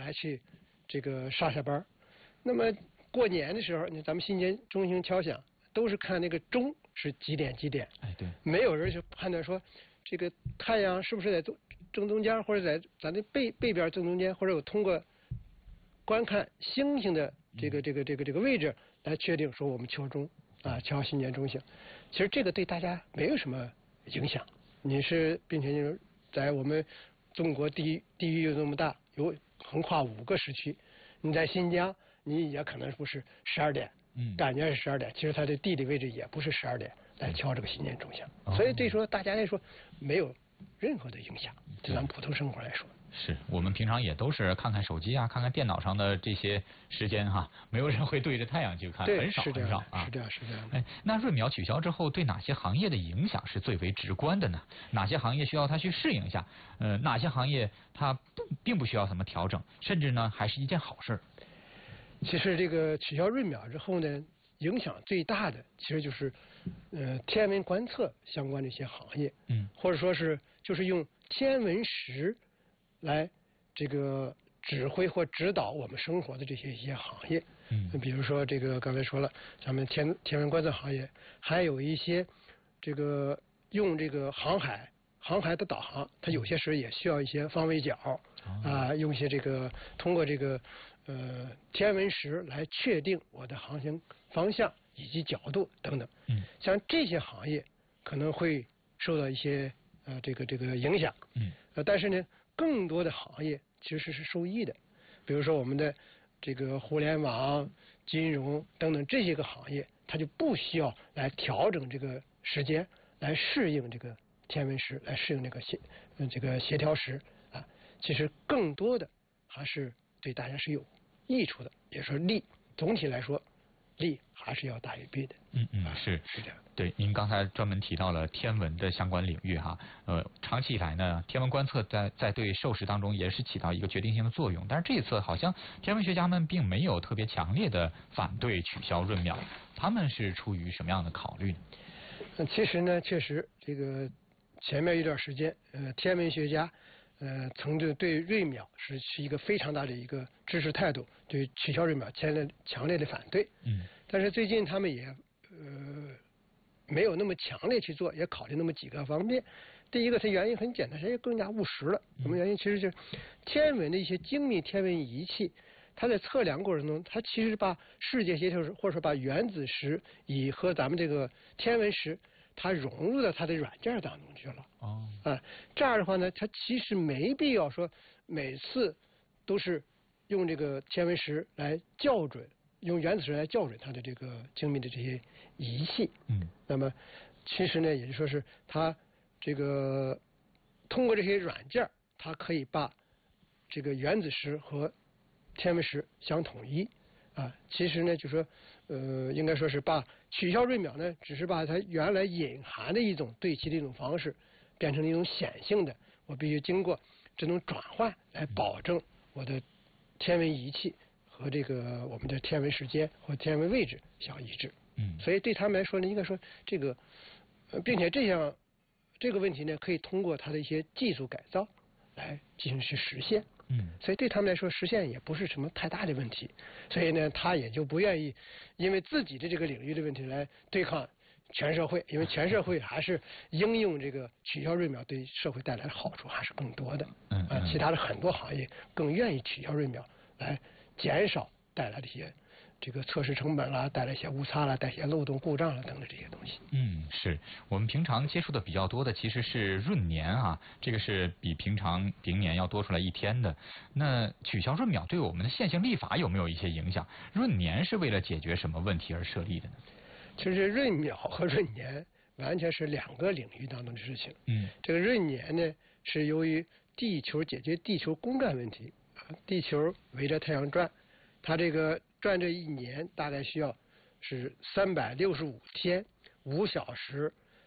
来去这个上下班。那么过年的时候，咱们新年钟声敲响，都是看那个钟是几点几点。 哎，对， 没有人去判断说这个太阳是不是在正中间，或者在咱的背边正中间，或者我通过观看星星的这个位置来确定说我们敲钟啊，敲新年钟响。其实这个对大家没有什么影响。并且就是在我们中国地域又这么大，有横跨5个时区，你在新疆你也可能不是12点，感觉是12点，其实它的地理位置也不是12点来敲这个新年钟响，所以对说大家来说没有任何的影响，就咱们普通生活来说。 是我们平常也都是看看手机啊，看看电脑上的这些时间哈，没有人会对着太阳去看，很少很少啊。 是这样，是这样。 哎，那闰秒取消之后，对哪些行业的影响是最为直观的呢？哪些行业需要它去适应一下？哪些行业它并不需要怎么调整，甚至呢还是一件好事？ 其实这个取消闰秒之后呢，影响最大的其实就是天文观测相关的一些行业，或者说是就是用天文时来这个指挥或指导我们生活的一些行业，比如说这个刚才说了，咱们天文观测行业，还有一些这个用这个航海的导航，它有些时也需要一些方位角啊，用一些这个通过这个天文时来确定我的航行方向以及角度等等。像这些行业可能会受到一些这个影响。但是呢，更多的行业其实是受益的，比如说我们的这个互联网、金融等等这些个行业，它就不需要来调整这个时间来适应这个天文时，来适应这个协调时啊。其实更多的还是对大家是有益处的，也说利，总体来说利还是要大于弊的。 是这样。 对，您刚才专门提到了天文的相关领域哈，长期以来呢，天文观测在对授时当中也是起到一个决定性的作用，但是这一次好像天文学家们并没有特别强烈的反对取消闰秒，他们是出于什么样的考虑呢？ 其实呢，确实这个前面一段时间，天文学家曾经对闰秒是一个非常大的一个支持态度，对取消闰秒强烈的反对。但是最近他们也没有那么强烈去做，也考虑那么几个方面。第一个，它原因很简单，它也更加务实了。什么原因？其实就是天文的一些精密天文仪器，它在测量过程中，它其实把世界协调时，或者说把原子时和咱们这个天文时，它融入到它的软件当中去了。这样的话呢，它其实没必要说每次都是用这个天文时来校准，用原子时来校准它的这个精密的这些仪器。那么其实呢，也就说是它这个通过这些软件，它可以把这个原子时和天文时相统一。其实呢，就说应该说是把取消闰秒呢，只是把它原来隐含的一种对齐的一种方式，变成了一种显性的，我必须经过这种转换来保证我的天文仪器和这个我们的天文时间或天文位置相一致。所以对他们来说呢，应该说这个，并且这个问题呢，可以通过它的一些技术改造来进行去实现。所以对他们来说，实现也不是什么太大的问题。所以呢，他也就不愿意因为自己的这个领域的问题来对抗全社会，因为全社会还是应用这个取消闰秒对社会带来的好处还是更多的。其他的很多行业更愿意取消闰秒来减少带来的一些这个测试成本啦，带来一些误差啦，带来一些漏洞故障啦等等这些东西。 是我们平常接触的比较多的其实是闰年啊，这个是比平年要多出来一天的。那取消闰秒对我们的现行立法有没有一些影响？闰年是为了解决什么问题而设立的呢？ 其实闰秒和闰年完全是两个领域当中的事情。这个闰年呢，是由于地球解决地球公转问题，地球围着太阳转，它这个转这一年大概需要是365天5小时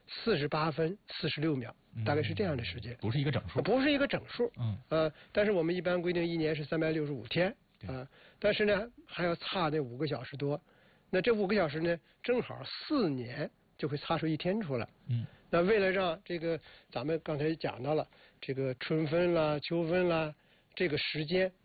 48分46秒，大概是这样的时间。 不是一个整数。 不是一个整数。但是我们一般规定一年是365天。但是呢，还要差那5个小时多。那这5个小时呢，正好4年就会差出一天出来。那为了让这个咱们刚才讲到了这个春分啦、秋分啦，这个时间